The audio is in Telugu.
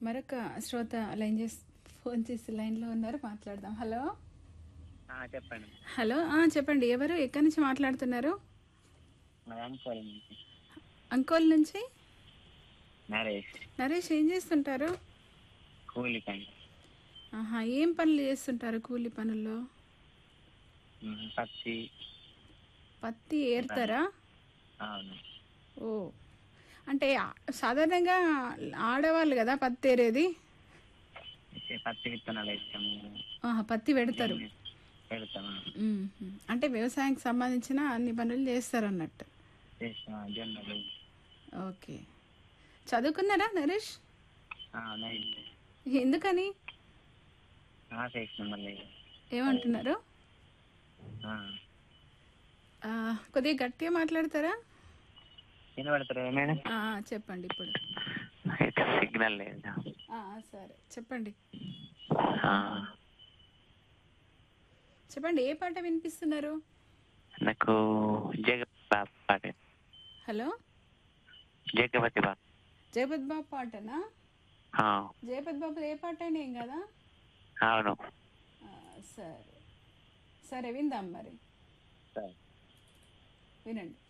మరొక శ్రోత ఫోన్ చేసి లైన్లో ఉన్నారు, మాట్లాడదాం. హలో. చెప్పండి. హలో, చెప్పండి. ఎవరు, ఎక్కడి నుంచి మాట్లాడుతున్నారు? అనుకోవాలి నుంచి అంకోల్ నుంచి నరేష్. నరేష్, ఏం చేస్తుంటారు? కూలి పని. ఆహా, ఏం పనులు చేస్తుంటారు కూలి పనుల్లో? పత్తి. పత్తి ఏరుతారా? అవును. ఓ, అంటే సాధారణంగా ఆడవాళ్ళు కదా పత్తి ఏరేది. పత్తి విత్తనాలు వేస్తాము. పత్తి పెడతారు. పెడతాము. అంటే వ్యవసాయానికి సంబంధించిన అన్ని పనులు చేస్తారు అన్నట్టు. జొన్నలు. ఓకే. చదువుకున్నారా నరేష్? నైన్త్. ఎందుకని? మళ్ళీ ఏమంటున్నారు? కొద్దిగా గట్టిగా మాట్లాడతారా? వినబడతారా మేడం? చెప్పండి ఇప్పుడు. సిగ్నల్ లేదు. సరే, చెప్పండి. చెప్పండి, ఏ పాట వినిపిస్తున్నారు? నాకు పాట. హలో, జగపతి బాబు. జగపతి బాబు పాటనా? జగపతి బాబు ఏ పాట అయినా ఏం కదా? అవును. సరే సరే, విందాం మరి. సరే, వినండి.